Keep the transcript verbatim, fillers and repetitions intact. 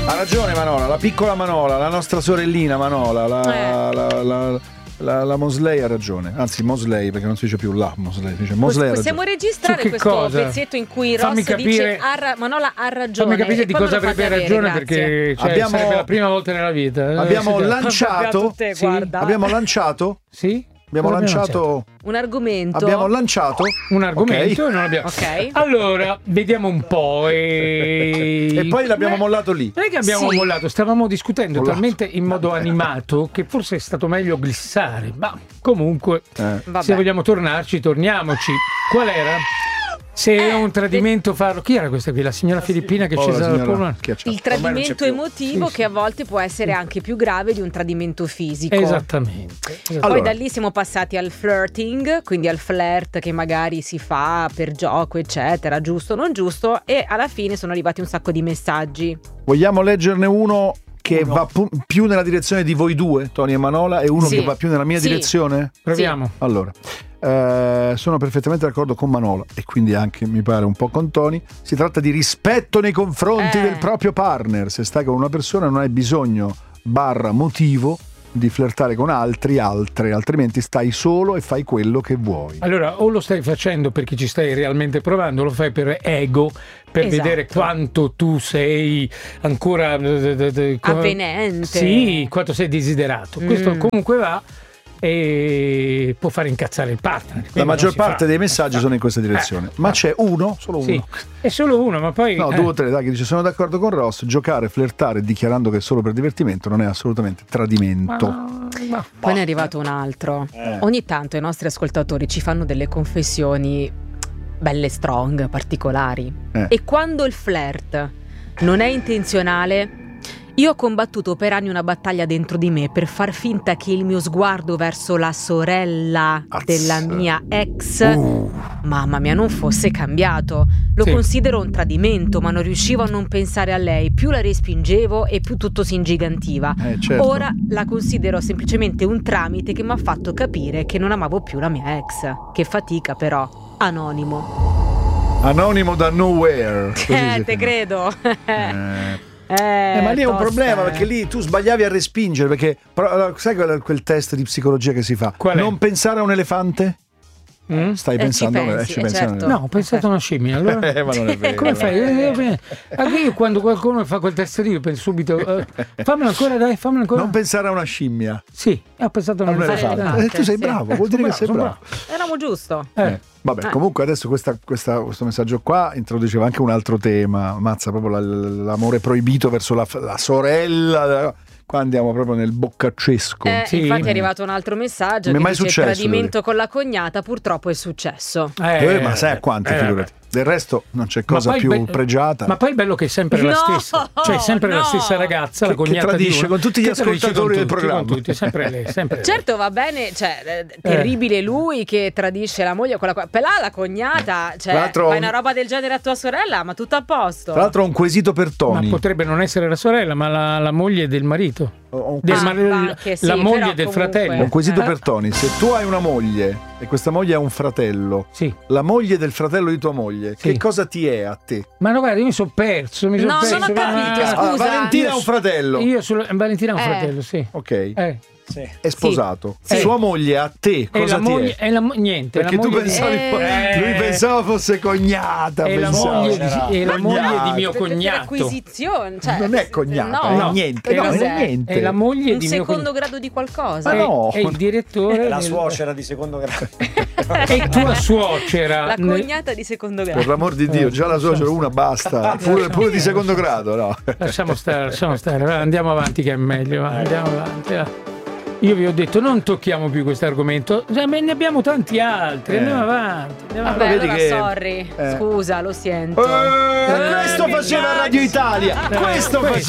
Ha ragione Manola, la piccola Manola, la nostra sorellina Manola, la, eh. la, la, la, la Mosley ha ragione, anzi Mosley perché non si dice più la Mosley, si dice Mosley. Possiamo registrare questo cosa? pezzetto in cui Ross fammi capire, dice ha ra- Manola ha ragione. Fammi capire di cosa avrebbe ragione avere, perché cioè, abbiamo, sarebbe la prima volta nella vita. Abbiamo eh, lanciato, te, sì, abbiamo lanciato, sì. Abbiamo lanciato un argomento. Abbiamo lanciato un argomento okay. e non abbiamo. Ok. Allora, vediamo un po'. E, e poi l'abbiamo Beh, mollato lì. Non è che abbiamo sì. mollato, stavamo discutendo mollato. talmente in modo animato che forse è stato meglio glissare. Ma comunque, eh. se vogliamo tornarci, torniamoci. Qual era? Se è un tradimento farlo. Chi era questa qui? La signora filippina che ci stava al il tradimento emotivo sì, sì. che a volte può essere anche più grave di un tradimento fisico. Esattamente. Poi allora. da lì siamo passati al flirting, quindi al flirt che magari si fa per gioco, eccetera, giusto o non giusto, e alla fine sono arrivati un sacco di messaggi. Vogliamo leggerne uno che uno. va pu- più nella direzione di voi due, Tony e Manola, e uno sì. che va più nella mia sì. direzione? Proviamo. Sì. Allora. Uh, sono perfettamente d'accordo con Manola e quindi anche mi pare un po' con Tony. Si tratta di rispetto nei confronti eh. del proprio partner. Se stai con una persona non hai bisogno barra motivo di flirtare con altri altre, altrimenti stai solo e fai quello che vuoi. Allora o lo stai facendo perché ci stai realmente provando, lo fai per ego, per esatto. vedere quanto tu sei ancora avvenente, sì, quanto sei desiderato. mm. Questo comunque va e può fare incazzare il partner. La maggior parte dei messaggi sono in questa direzione, eh, ma c'è uno, solo uno. Sì, è solo uno, ma poi no, eh. due o tre, dai, che dice sono d'accordo con Ross, giocare, flirtare dichiarando che è solo per divertimento non è assolutamente tradimento. Ma, ma. Poi ne è arrivato un altro. Eh. Ogni tanto i nostri ascoltatori ci fanno delle confessioni belle strong, particolari. Eh. E quando il flirt non è intenzionale, io ho combattuto per anni una battaglia dentro di me per far finta che il mio sguardo verso la sorella Azz. della mia ex, uh. mamma mia, non fosse cambiato. Lo sì. considero un tradimento, ma non riuscivo a non pensare a lei. Più la respingevo e più tutto si ingigantiva. Eh, certo. Ora la considero semplicemente un tramite che mi ha fatto capire che non amavo più la mia ex. Che fatica però. Anonimo. Anonimo da nowhere. Eh, te credo. eh. Eh, eh, ma lì è un tosta, problema eh. perché lì tu sbagliavi a respingere, perché però, sai quel, quel test di psicologia che si fa? Qual è? Non pensare a un elefante? Mm? Stai eh, pensando ci pensi, eh, ci eh, pensando certo. No, ho pensato a una scimmia. Allora eh, ma non è vero. Come fai? Eh, eh, io quando qualcuno fa quel test lì io penso subito eh, fammelo ancora, dai, fammelo ancora. Non pensare a una scimmia. Sì, ho pensato a un elefante. elefante. Eh, tu sei bravo, vuol dire che sei bravo. Eravamo giusto. Eh. Eh. Vabbè, eh. comunque adesso questa, questa, questo messaggio qua introduceva anche un altro tema, mazza, proprio la, l'amore proibito verso la, la sorella. Qua andiamo proprio nel boccaccesco. Eh, sì. Infatti è arrivato un altro messaggio non che è dice successo, tradimento dove? con la cognata purtroppo è successo. Eh, eh, ma sai a quante, eh, figurati. Del resto non c'è cosa più be- pregiata. Ma poi è bello che è sempre no, la stessa, cioè sempre no. la stessa ragazza, che, la cognata che tradisce di uno, con tutti gli ascoltatori del programma. Con tutti, sempre lei, sempre certo, lei. va bene, cioè terribile eh. lui che tradisce la moglie con la per là la cognata, cioè fai una roba del genere a tua sorella, ma tutto a posto. Tra l'altro ho un quesito per Tony. Ma potrebbe non essere la sorella, ma la, la moglie del marito. Un del ah, mar- sì, la moglie del comunque. fratello. Un quesito eh. per Tony: se tu hai una moglie e questa moglie ha un fratello, sì. la moglie del fratello di tua moglie, sì. che cosa ti è a te? Ma no, guarda, io mi sono perso. Mi son no, perso. non ho capito. Ah, scusa. Ah, Valentina ha un fratello. Io sono Valentina ha un eh. fratello, sì. Ok. Eh. Sì. È sposato. Sì. Sua moglie a te cosa la ti moglie, è? è la mo- niente. Perché la tu moglie pensavi di... eh. lui pensava fosse cognata. È la moglie di, è la moglie di mio per, cognato. Per acquisizione, cioè, non è cognata, no. è niente. È, no, la, è niente. È la moglie un di mio secondo cognato. grado di qualcosa. Ma no. È, è il direttore. È la del... suocera di secondo grado. E tua suocera. La cognata di secondo grado. Per l'amor di Dio, già la suocera una basta. Pure, pure di secondo grado, no. Lasciamo stare, lasciamo stare. Andiamo avanti che è meglio. Andiamo avanti. Va. Io vi ho detto non tocchiamo più questo argomento, ne abbiamo tanti altri, eh. andiamo avanti. Andiamo Vabbè, avanti. allora che... sorry, eh. scusa, lo sento. Eh, questo faceva Radio Italia, questo questo